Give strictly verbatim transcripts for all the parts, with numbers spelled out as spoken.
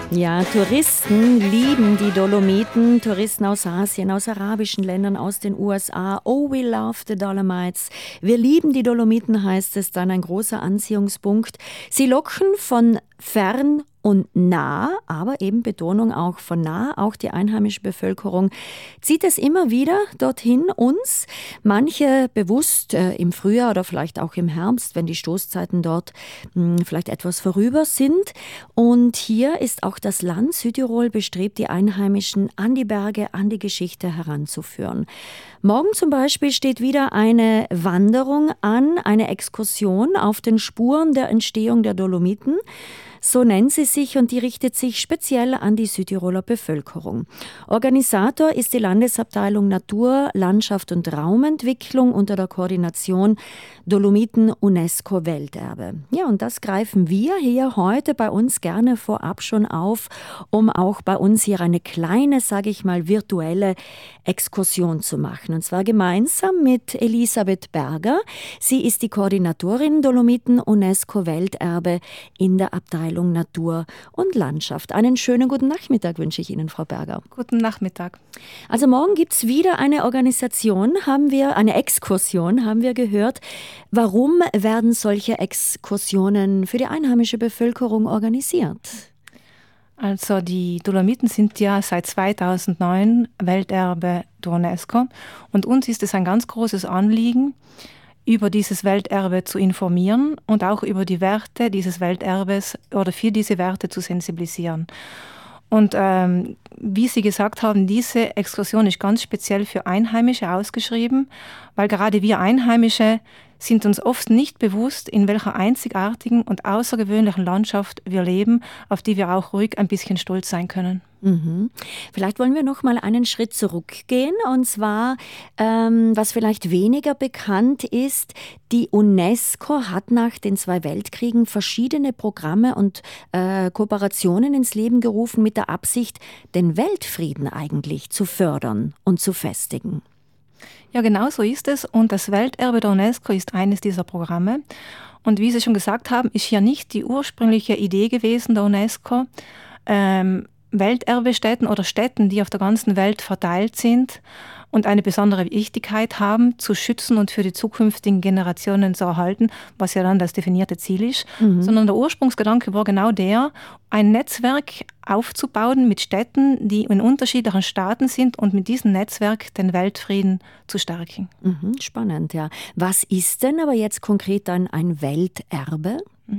Ja, Touristen lieben die Dolomiten. Touristen aus Asien, aus arabischen Ländern, aus den U S A. Oh, we love the Dolomites. Wir lieben die Dolomiten, heißt es dann, ein großer Anziehungspunkt. Sie locken von fern und nah, aber eben Betonung auch von nah, auch die einheimische Bevölkerung zieht es immer wieder dorthin uns. Manche bewusst äh, im Frühjahr oder vielleicht auch im Herbst, wenn die Stoßzeiten dort mh, vielleicht etwas vorüber sind. Und hier ist auch das Land Südtirol bestrebt, die Einheimischen an die Berge, an die Geschichte heranzuführen. Morgen zum Beispiel steht wieder eine Wanderung an, eine Exkursion auf den Spuren der Entstehung der Dolomiten. So nennt sie sich und die richtet sich speziell an die Südtiroler Bevölkerung. Organisator ist die Landesabteilung Natur, Landschaft und Raumentwicklung unter der Koordination Dolomiten UNESCO Welterbe. Ja, und das greifen wir hier heute bei uns gerne vorab schon auf, um auch bei uns hier eine kleine, sage ich mal, virtuelle Exkursion zu machen. Und zwar gemeinsam mit Elisabeth Berger. Sie ist die Koordinatorin Dolomiten UNESCO Welterbe in der Abteilung Natur und Landschaft. Einen schönen guten Nachmittag wünsche ich Ihnen, Frau Berger. Guten Nachmittag. Also morgen gibt es wieder eine Organisation, haben wir, eine Exkursion, haben wir gehört. Warum werden solche Exkursionen für die einheimische Bevölkerung organisiert? Also die Dolomiten sind ja seit zweitausendneun Welterbe der UNESCO und uns ist es ein ganz großes Anliegen, über dieses Welterbe zu informieren und auch über die Werte dieses Welterbes oder für diese Werte zu sensibilisieren. Und ähm, wie Sie gesagt haben, diese Exkursion ist ganz speziell für Einheimische ausgeschrieben, weil gerade wir Einheimische sind uns oft nicht bewusst, in welcher einzigartigen und außergewöhnlichen Landschaft wir leben, auf die wir auch ruhig ein bisschen stolz sein können. Mhm. Vielleicht wollen wir noch mal einen Schritt zurückgehen, und zwar, ähm, was vielleicht weniger bekannt ist, die UNESCO hat nach den zwei Weltkriegen verschiedene Programme und äh, Kooperationen ins Leben gerufen mit der Absicht, den Weltfrieden eigentlich zu fördern und zu festigen. Ja, genau so ist es. Und das Welterbe der UNESCO ist eines dieser Programme. Und wie Sie schon gesagt haben, ist hier nicht die ursprüngliche Idee gewesen der UNESCO, ähm, Welterbestätten oder Stätten, die auf der ganzen Welt verteilt sind und eine besondere Wichtigkeit haben, zu schützen und für die zukünftigen Generationen zu erhalten, was ja dann das definierte Ziel ist, mhm. sondern der Ursprungsgedanke war genau der, ein Netzwerk aufzubauen mit Städten, die in unterschiedlichen Staaten sind und mit diesem Netzwerk den Weltfrieden zu stärken. Mhm, spannend, ja. Was ist denn aber jetzt konkret dann ein Welterbe?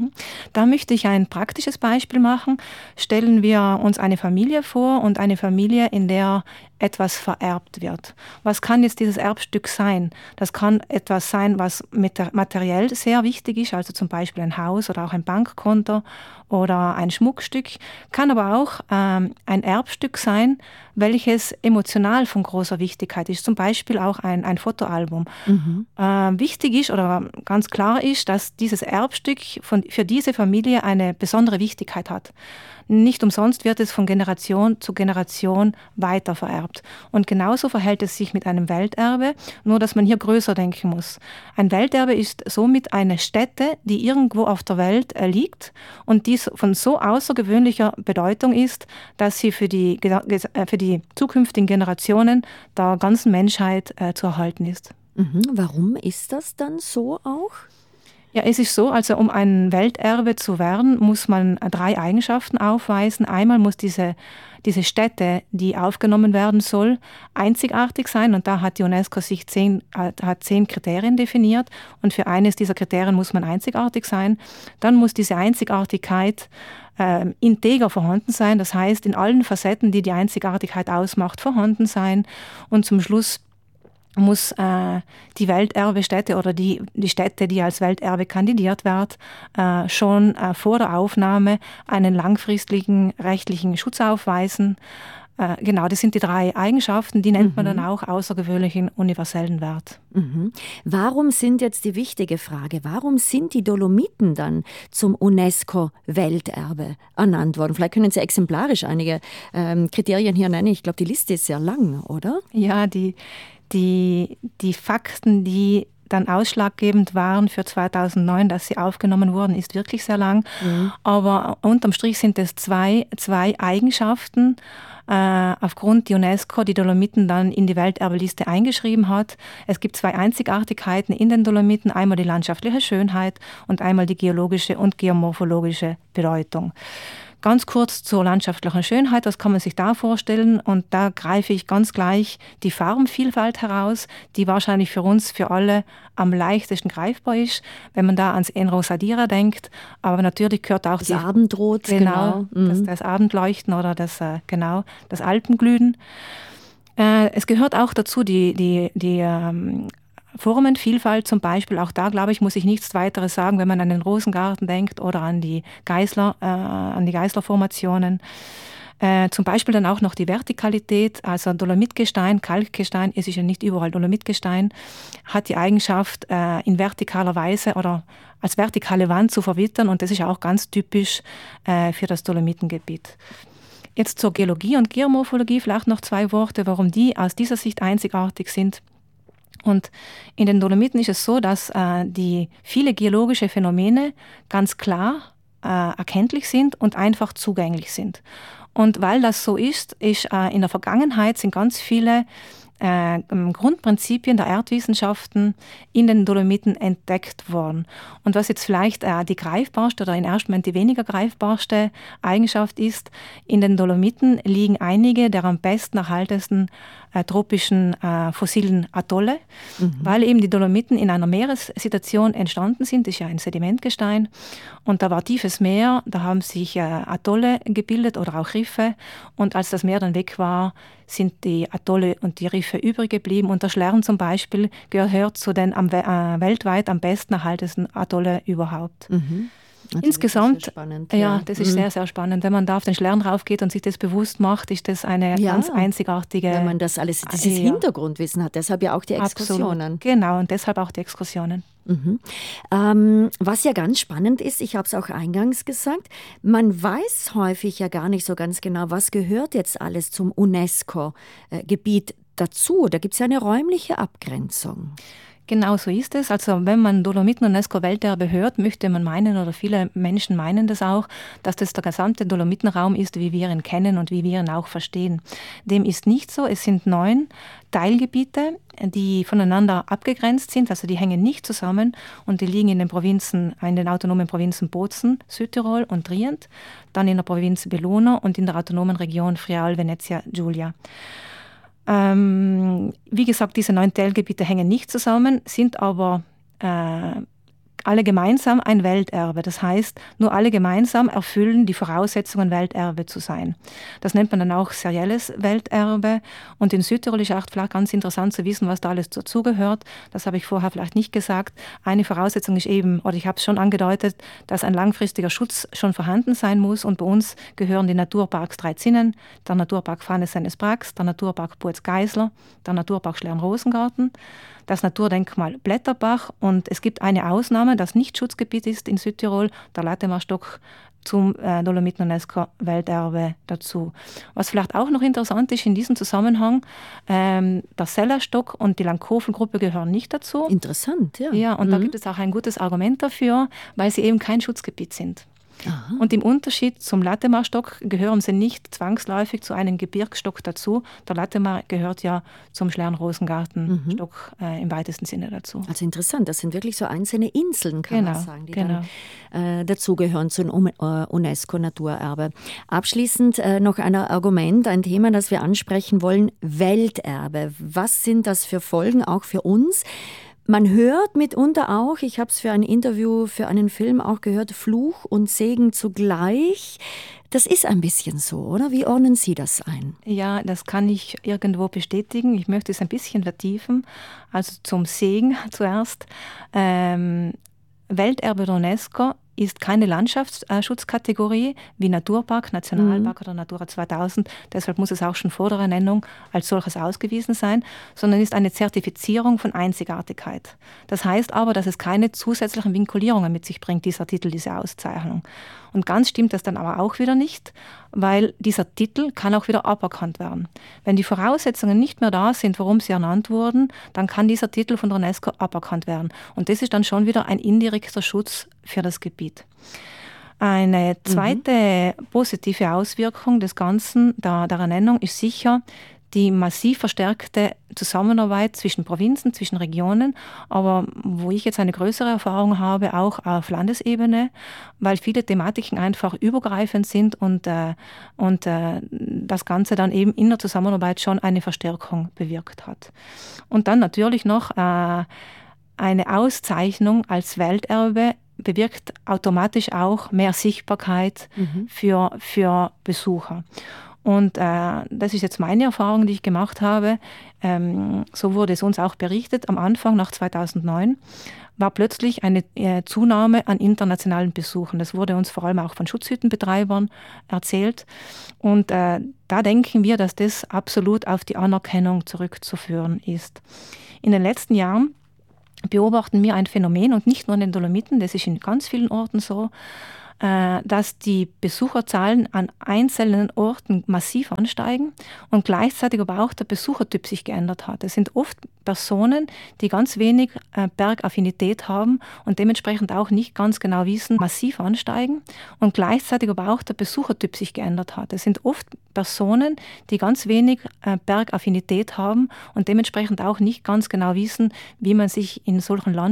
Da möchte ich ein praktisches Beispiel machen. Stellen wir uns eine Familie vor und eine Familie, in der etwas vererbt wird. Was kann jetzt dieses Erbstück sein? Das kann etwas sein, was materiell sehr wichtig ist, also zum Beispiel ein Haus oder auch ein Bankkonto oder ein Schmuckstück. Kann aber auch ähm, ein Erbstück sein, welches emotional von großer Wichtigkeit ist. Zum Beispiel auch ein, ein Fotoalbum. Mhm. Ähm, wichtig ist oder ganz klar ist, dass dieses Erbstück von, für diese Familie eine besondere Wichtigkeit hat. Nicht umsonst wird es von Generation zu Generation weiter vererbt. Und genauso verhält es sich mit einem Welterbe, nur dass man hier größer denken muss. Ein Welterbe ist somit eine Stätte, die irgendwo auf der Welt liegt und die von so außergewöhnlicher Bedeutung ist, dass sie für die, für die zukünftigen Generationen der ganzen Menschheit äh, zu erhalten ist. Mhm. Warum ist das dann so auch? Ja, es ist so, also um ein Welterbe zu werden, muss man drei Eigenschaften aufweisen. Einmal muss diese, diese Stätte, die aufgenommen werden soll, einzigartig sein. Und da hat die UNESCO sich zehn, hat zehn Kriterien definiert. Und für eines dieser Kriterien muss man einzigartig sein. Dann muss diese Einzigartigkeit äh, integer vorhanden sein. Das heißt, in allen Facetten, die die Einzigartigkeit ausmacht, vorhanden sein. Und zum Schluss muss äh, die Welterbestätte oder die, die Stätte, die als Welterbe kandidiert wird, äh, schon äh, vor der Aufnahme einen langfristigen rechtlichen Schutz aufweisen. Äh, genau, das sind die drei Eigenschaften, die nennt mhm. man dann auch außergewöhnlichen universellen Wert. Mhm. Warum sind jetzt die wichtige Frage, warum sind die Dolomiten dann zum UNESCO-Welterbe ernannt worden? Vielleicht können Sie exemplarisch einige ähm, Kriterien hier nennen. Ich glaube, die Liste ist sehr lang, oder? Ja, die Die, die Fakten, die dann ausschlaggebend waren für zweitausendneun, dass sie aufgenommen wurden, ist wirklich sehr lang. Mhm. Aber unterm Strich sind es zwei, zwei Eigenschaften, äh, aufgrund die UNESCO die Dolomiten dann in die Welterbeliste eingeschrieben hat. Es gibt zwei Einzigartigkeiten in den Dolomiten, einmal die landschaftliche Schönheit und einmal die geologische und geomorphologische Bedeutung. Ganz kurz zur landschaftlichen Schönheit, was kann man sich da vorstellen? Und da greife ich ganz gleich die Farbenvielfalt heraus, die wahrscheinlich für uns, für alle am leichtesten greifbar ist, wenn man da ans Enrosadira denkt. Aber natürlich gehört auch das die Abendrot, genau, genau. Das, das Abendleuchten oder das, äh, genau, das Alpenglühen. Äh, es gehört auch dazu die, die, die ähm, Formenvielfalt zum Beispiel, auch da, glaube ich, muss ich nichts weiteres sagen, wenn man an den Rosengarten denkt oder an die Geisler, äh, an die Geislerformationen. Äh, zum Beispiel dann auch noch die Vertikalität, also Dolomitgestein, Kalkgestein, es ist ja nicht überall Dolomitgestein, hat die Eigenschaft, äh, in vertikaler Weise oder als vertikale Wand zu verwittern und das ist auch ganz typisch äh, für das Dolomitengebiet. Jetzt zur Geologie und Geomorphologie vielleicht noch zwei Worte, warum die aus dieser Sicht einzigartig sind. Und in den Dolomiten ist es so, dass äh, die viele geologische Phänomene ganz klar äh, erkenntlich sind und einfach zugänglich sind. Und weil das so ist, ist äh, in der Vergangenheit sind ganz viele äh, Grundprinzipien der Erdwissenschaften in den Dolomiten entdeckt worden. Und was jetzt vielleicht äh, die greifbarste oder im ersten Moment die weniger greifbarste Eigenschaft ist, in den Dolomiten liegen einige der am besten erhaltensten äh, tropischen äh, fossilen Atolle, mhm. weil eben die Dolomiten in einer Meeressituation entstanden sind. Das ist ja ein Sedimentgestein und da war tiefes Meer, da haben sich äh, Atolle gebildet oder auch Riffe und als das Meer dann weg war, sind die Atolle und die Riffe übrig geblieben und der Schlern zum Beispiel gehört zu den am, äh, weltweit am besten erhaltensten Atolle überhaupt. Mhm. Also insgesamt, sehr spannend, ja, ja, das ist mhm. sehr, sehr spannend. Wenn man da auf den Schlern raufgeht und sich das bewusst macht, ist das eine ja, ganz einzigartige... Wenn man das alles, dieses ja. Hintergrundwissen hat, deshalb ja auch die Exkursionen. Absolut. Genau, und deshalb auch die Exkursionen. Mhm. Ähm, was ja ganz spannend ist, ich habe es auch eingangs gesagt, man weiß häufig ja gar nicht so ganz genau, was gehört jetzt alles zum UNESCO-Gebiet dazu. Da gibt es ja eine räumliche Abgrenzung. Genau so ist es. Also wenn man Dolomiten UNESCO-Welterbe hört, möchte man meinen, oder viele Menschen meinen das auch, dass das der gesamte Dolomitenraum ist, wie wir ihn kennen und wie wir ihn auch verstehen. Dem ist nicht so. Es sind neun Teilgebiete, die voneinander abgegrenzt sind, also die hängen nicht zusammen und die liegen in den Provinzen, in den autonomen Provinzen Bozen, Südtirol und Trient, dann in der Provinz Bellona und in der autonomen Region Friaul, Venezia, Giulia. Ähm, wie gesagt, diese neun Teilgebiete hängen nicht zusammen, sind aber äh, alle gemeinsam ein Welterbe. Das heißt, nur alle gemeinsam erfüllen die Voraussetzungen, Welterbe zu sein. Das nennt man dann auch serielles Welterbe. Und in Südtirol ist auch vielleicht ganz interessant zu wissen, was da alles dazugehört. Das habe ich vorher vielleicht nicht gesagt. Eine Voraussetzung ist eben, oder ich habe es schon angedeutet, dass ein langfristiger Schutz schon vorhanden sein muss. Und bei uns gehören die Naturparks Drei-Zinnen, der Naturpark Fanes-Seines-Brax, der Naturpark Burz-Geisler, der Naturpark Schlern-Rosengarten, das Naturdenkmal Blätterbach und es gibt eine Ausnahme, das nicht Schutzgebiet ist in Südtirol, der Latemarstock zum äh, Dolomiten-UNESCO-Welterbe dazu. Was vielleicht auch noch interessant ist in diesem Zusammenhang, ähm, der Sellerstock und die Lankofen-Gruppe gehören nicht dazu. Interessant, ja. Ja, und mhm. da gibt es auch ein gutes Argument dafür, weil sie eben kein Schutzgebiet sind. Aha. Und im Unterschied zum Latemar-Stock gehören sie nicht zwangsläufig zu einem Gebirgsstock dazu. Der Latemar gehört ja zum Schlern-Rosengarten-Stock mhm. äh, im weitesten Sinne dazu. Also interessant, das sind wirklich so einzelne Inseln, kann genau, man sagen, die genau. dann äh, dazugehören zum UNESCO-Naturerbe. Abschließend äh, noch ein Argument, ein Thema, das wir ansprechen wollen, Welterbe. Was sind das für Folgen auch für uns? Man hört mitunter auch, ich habe es für ein Interview, für einen Film auch gehört, Fluch und Segen zugleich. Das ist ein bisschen so, oder? Wie ordnen Sie das ein? Ja, das kann ich irgendwo bestätigen. Ich möchte es ein bisschen vertiefen. Also zum Segen zuerst. Ähm, Welterbe der UNESCO ist keine Landschaftsschutzkategorie wie Naturpark, Nationalpark mhm. oder Natura zweitausend. Deshalb muss es auch schon vor der Ernennung als solches ausgewiesen sein, sondern ist eine Zertifizierung von Einzigartigkeit. Das heißt aber, dass es keine zusätzlichen Vinkulierungen mit sich bringt, dieser Titel, diese Auszeichnung. Und ganz stimmt das dann aber auch wieder nicht. weil dieser Titel kann auch wieder aberkannt werden. Wenn die Voraussetzungen nicht mehr da sind, warum sie ernannt wurden, dann kann dieser Titel von der UNESCO aberkannt werden. Und das ist dann schon wieder ein indirekter Schutz für das Gebiet. Eine zweite mhm. positive Auswirkung des Ganzen, der, der Ernennung, ist sicher die massiv verstärkte Zusammenarbeit zwischen Provinzen, zwischen Regionen, aber wo ich jetzt eine größere Erfahrung habe, auch auf Landesebene, weil viele Thematiken einfach übergreifend sind und, äh, und äh, das Ganze dann eben in der Zusammenarbeit schon eine Verstärkung bewirkt hat. Und dann natürlich noch äh, eine Auszeichnung als Welterbe bewirkt automatisch auch mehr Sichtbarkeit mhm. für, für Besucher. Und äh, das ist jetzt meine Erfahrung, die ich gemacht habe. Ähm, so wurde es uns auch berichtet. Am Anfang, nach zweitausendneun, war plötzlich eine äh, Zunahme an internationalen Besuchen. Das wurde uns vor allem auch von Schutzhüttenbetreibern erzählt. Und äh, da denken wir, dass das absolut auf die Anerkennung zurückzuführen ist. In den letzten Jahren beobachten wir ein Phänomen, und nicht nur in den Dolomiten, das ist in ganz vielen Orten so, dass die Besucherzahlen an einzelnen Orten massiv ansteigen und gleichzeitig aber auch der Besuchertyp sich geändert hat. Es sind oft Personen, die ganz wenig Bergaffinität haben und dementsprechend auch nicht ganz genau wissen, massiv ansteigen und gleichzeitig aber auch der Besuchertyp sich geändert hat. Es sind oft Personen, die ganz wenig Bergaffinität haben und dementsprechend auch nicht ganz genau wissen, wie man sich in solchen Landschaften